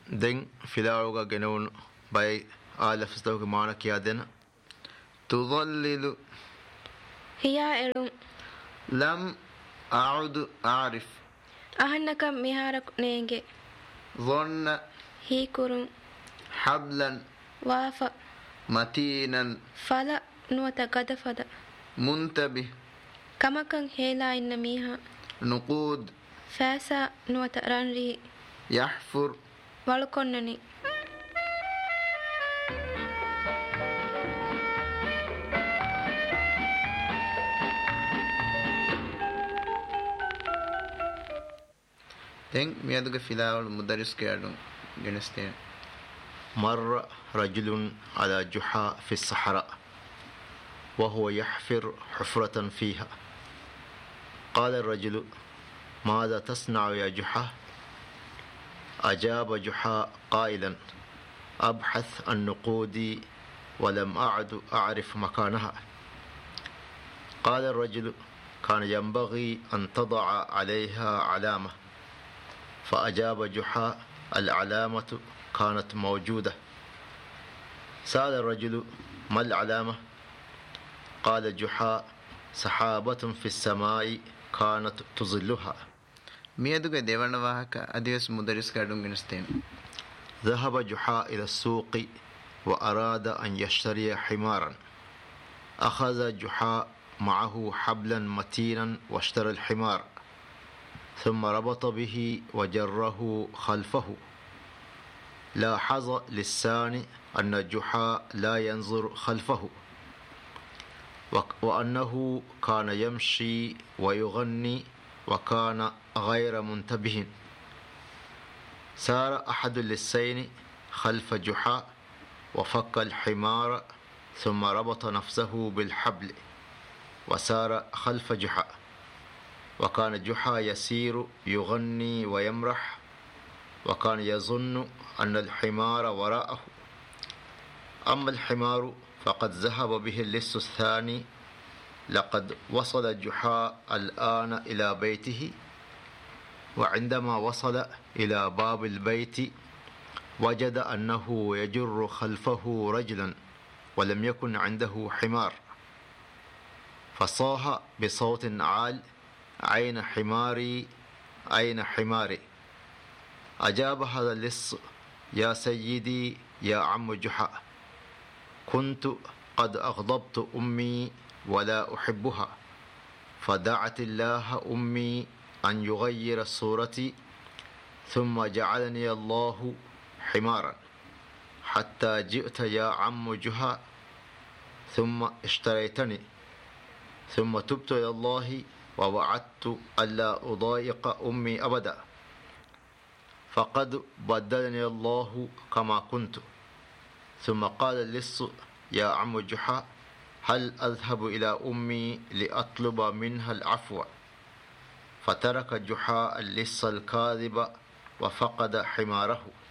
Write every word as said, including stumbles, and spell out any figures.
Den filaruga genun by alafistawge maana kiya dena. Tudallilu hiya elum. Lam a'ud a'rif ahannaka miharak neenge. Dhanna hikurun. Hablan waafa. matinan fala nuwata gadafada. muntabih kamakan hela inna miha. nuqud fasa nuwata ranri. yahfur walukonnani. Den miyaduge filawul mudarris ke adun geneste مر رجل على جحا في الصحراء وهو يحفر حفرة فيها. قال الرجل ماذا تصنع يا جحا؟ أجاب جحا قائلا أبحث عن نقودي ولم أعد أعرف مكانها. قال الرجل كان ينبغي أن تضع عليها علامة. فأجاب جحا العلامة كانت موجودة. سأل الرجل ما العلامة؟ قال جحا سحابة في السماء كانت تظلها. ميدوغ ديوان واهك أديس مدرس كادون جنستين. ذهب جحا إلى السوق وأراد أن يشتري حمارا. أخذ جحا معه حبلا متينا واشترى الحمار ثم ربط به وجره خلفه. لاحظ للثاني أن جحا لا ينظر خلفه وأنه كان يمشي ويغني وكان غير منتبه. سار أحد اللصين خلف جحا وفك الحمار ثم ربط نفسه بالحبل وسار خلف جحا. وكان جحا يسير يغني ويمرح وكان يظن أن الحمار وراءه. أما الحمار فقد ذهب به اللص الثاني. لقد وصل جحا الآن إلى بيته. وعندما وصل إلى باب البيت وجد أنه يجر خلفه رجلا ولم يكن عنده حمار. فصاح بصوت عال أين حماري أين حماري؟ أجاب هذا اللص يا سيدي يا عم جحا كنت قد أغضبت أمي ولا أحبها فدعت الله أمي أن يغير صورتي ثم جعلني الله حمارا حتى جئت يا عم جحا ثم اشتريتني ثم تبت إلى الله ووعدت ألا أضايق أمي أبدا فقد بدلني الله كما كنت. ثم قال اللص يا عم جحا هل أذهب إلى أمي لأطلب منها العفو؟ فترك جحا اللص الكاذب وفقد حماره.